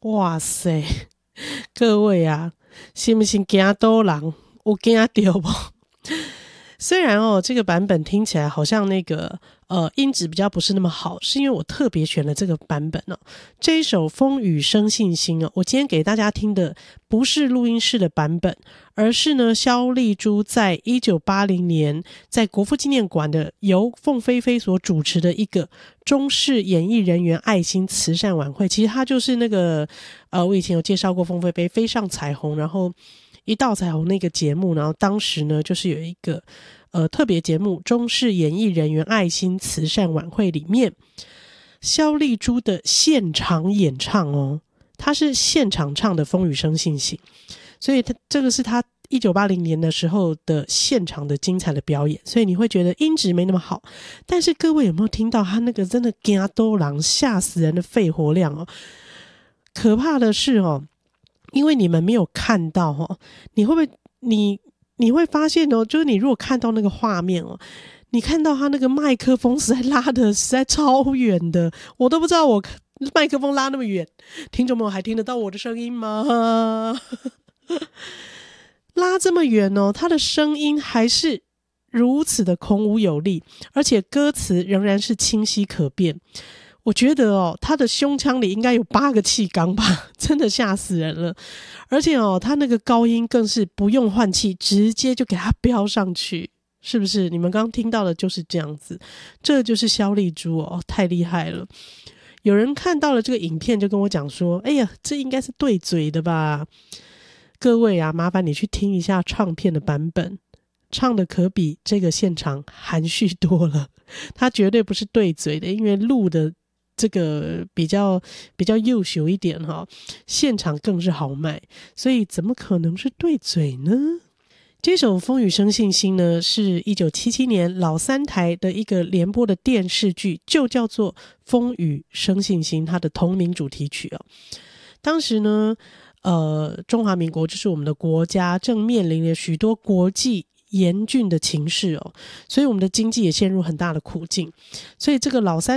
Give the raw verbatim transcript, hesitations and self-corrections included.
哇塞，各位啊，是不是惊到人？有惊到不？虽然哦，这个版本听起来好像那个呃音质比较不是那么好，是因为我特别选了这个版本哦。这一首《风雨生信心》哦，我今天给大家听的不是录音室的版本，而是呢萧丽珠在一九八零年在国父纪念馆的由凤飞飞所主持的一个中视演艺人员爱心慈善晚会。其实它就是那个呃，我以前有介绍过凤飞飞飞上彩虹，然后一道彩虹那个节目，然后当时呢就是有一个呃特别节目中视演艺人员爱心慈善晚会里面，萧丽珠的现场演唱哦，她是现场唱的《风雨生信心》，所以她这个是她一九八零年的时候的现场的精彩的表演，所以你会觉得音质没那么好，但是各位有没有听到她那个真的惊到人吓死人的肺活量哦？可怕的是哦，因为你们没有看到哦，你会不会你你会发现哦，就是你如果看到那个画面哦，你看到他那个麦克风实在拉的实在超远的，我都不知道我麦克风拉那么远，听众朋友还听得到我的声音吗？拉这么远哦，他的声音还是如此的孔武有力，而且歌词仍然是清晰可辨。我觉得哦，他的胸腔里应该有八个气缸吧，真的吓死人了。而且哦，他那个高音更是不用换气，直接就给他飙上去，是不是？你们刚刚听到的就是这样子，这就是萧丽珠哦，太厉害了。有人看到了这个影片，就跟我讲说：“哎呀，这应该是对嘴的吧？”各位啊，麻烦你去听一下唱片的版本，唱的可比这个现场含蓄多了。他绝对不是对嘴的，因为录的这个比较比较优秀一点哈，现场更是豪迈，所以怎么可能是对嘴呢？这首《风雨生信心》呢，是一九七七年老三台的一个联播的电视剧，就叫做《风雨生信心》，它的同名主题曲哦。当时呢，呃，中华民国就是我们的国家正面临了许多国际严峻的情势哦，所以我们的经济也陷入很大的苦境，所以这个老三